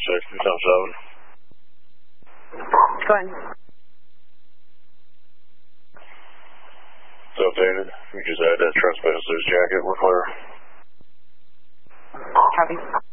Go ahead. It's updated. You just add that trespass jacket. We're clear. Copy.